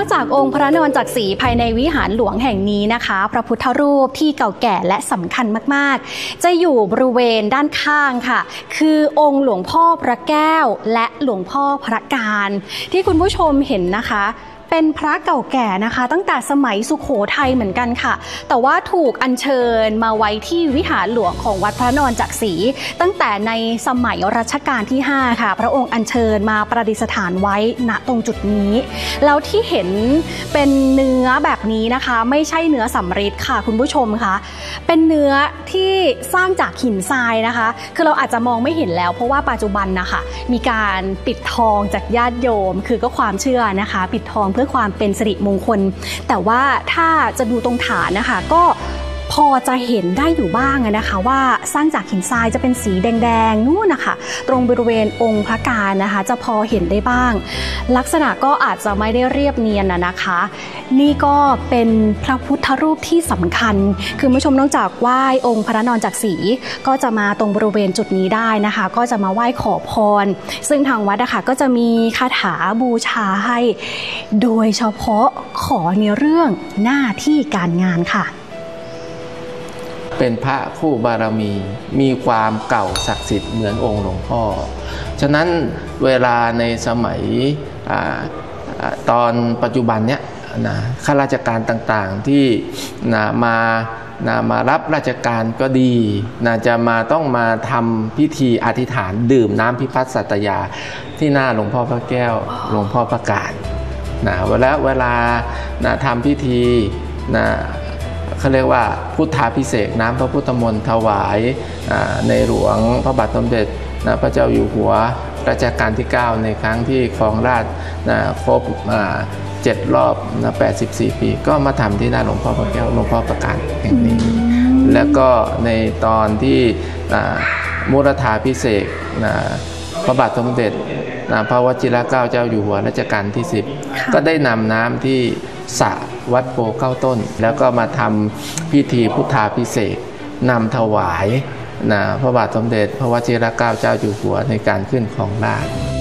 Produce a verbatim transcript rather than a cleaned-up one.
อกจากองค์พระนอนจักรีภายในวิหารหลวงแห่งนี้นะคะพระพุทธรูปที่เก่าแก่และสำคัญมากๆจะอยู่บริเวณด้านข้างค่ะคือองค์หลวงพ่อพระแก้วและหลวงพ่อพระการที่คุณผู้ชมเห็นนะคะเป็นพระเก่าแก่นะคะตั้งแต่สมัยสุโขทัยเหมือนกันค่ะแต่ว่าถูกอัญเชิญมาไว้ที่วิหารหลวงของวัดพระนอนจักรีตั้งแต่ในสมัยรัชกาลที่ห้าค่ะพระองค์อัญเชิญมาประดิษฐานไว้ณตรงจุดนี้แล้วที่เห็นเป็นเนื้อแบบนี้นะคะไม่ใช่เนื้อสำริดค่ะคุณผู้ชมค่ะเป็นเนื้อที่สร้างจากหินทรายนะคะคือเราอาจจะมองไม่เห็นแล้วเพราะว่าปัจจุบันนะคะมีการปิดทองจากญาติโยมคือก็ความเชื่อนะคะปิดทองเพื่อความเป็นสิริมงคลแต่ว่าถ้าจะดูตรงฐานนะคะก็พอจะเห็นได้อยู่บ้างนะคะว่าสร้างจากหินทรายจะเป็นสีแดงๆนู่นนะคะตรงบริเวณองค์พระการนะคะจะพอเห็นได้บ้างลักษณะก็อาจจะไม่ได้เรียบเนียนนะคะนี่ก็เป็นพระพุทธรูปที่สำคัญคือผู้ชมนอกจากไหว้องค์พระนอนจักรีก็จะมาตรงบริเวณจุดนี้ได้นะคะก็จะมาไหว้ขอพรซึ่งทางวัดนะคะก็จะมีคาถาบูชาให้โดยเฉพาะขอในเรื่องหน้าที่การงานค่ะเป็นพระคู่บารมีมีความเก่าศักดิ์สิทธิ์เหมือนองค์หลวงพ่อฉะนั้นเวลาในสมัยตอนปัจจุบันเนี้ยนะข้าราชการต่างๆที่นะมานะมารับราชการก็ดีนะจะมาต้องมาทำพิธีอธิษฐานดื่มน้ำพิพัฒน์สัตยาที่หน้าหลวงพ่อพระแก้วหลวงพ่อพระการนะเวลาเวลานะทำพิธีนะเขาเรียกว่าพุทธาภิเษกน้ำพระพุทธมนต์ถวายในหลวงพระบาทสมเด็จพระเจ้าอยู่หัวรัชกาลที่เก้าในครั้งที่ครองราชย์ครบเจ็ดรอบแปดสิบสี่ปีก็มาทำที่หน้าหลวงพ่อพระแก้วหลวงพ่อพระการแห่งนี้แล้วก็ในตอนที่มุรธาภิเษกพระบาทสมเด็จพระวชิรเกล้าเจ้าอยู่หัวรัชกาลที่สิบก็ได้นำน้ำที่สระวัดโพเก้าต้นแล้วก็มาทำพิธีพุทธาภิเษกนำถวายนะพระบาทสมเด็จพระวชิรเกล้าเจ้าอยู่หัวในการขึ้นครองราชย์